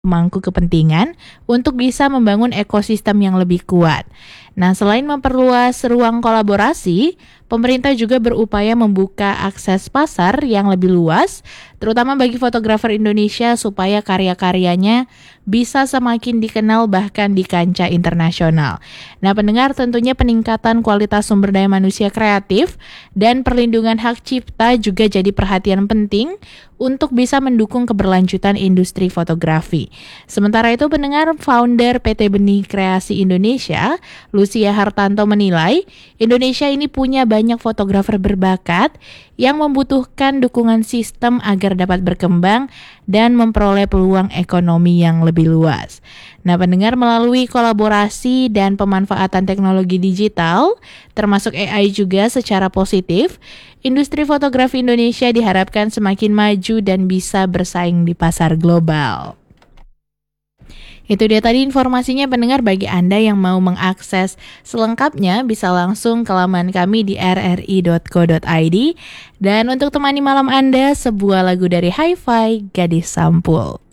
pemangku kepentingan untuk bisa membangun ekosistem yang lebih kuat. Nah, selain memperluas ruang kolaborasi, pemerintah juga berupaya membuka akses pasar yang lebih luas, terutama bagi fotografer Indonesia supaya karya-karyanya bisa semakin dikenal bahkan di kancah internasional. Nah, pendengar, tentunya peningkatan kualitas sumber daya manusia kreatif dan perlindungan hak cipta juga jadi perhatian penting untuk bisa mendukung keberlanjutan industri fotografi. Sementara itu, pendengar, founder PT Benih Kreasi Indonesia, Lucia Hartanto, menilai Indonesia ini punya banyak fotografer berbakat yang membutuhkan dukungan sistem agar dapat berkembang dan memperoleh peluang ekonomi yang lebih luas. Nah, pendengar, melalui kolaborasi dan pemanfaatan teknologi digital, termasuk AI juga secara positif, industri fotografi Indonesia diharapkan semakin maju dan bisa bersaing di pasar global. Itu dia tadi informasinya, pendengar. Bagi Anda yang mau mengakses selengkapnya bisa langsung ke laman kami di rri.co.id. Dan untuk temani malam Anda, sebuah lagu dari Hi-Fi, Gadis Sampul.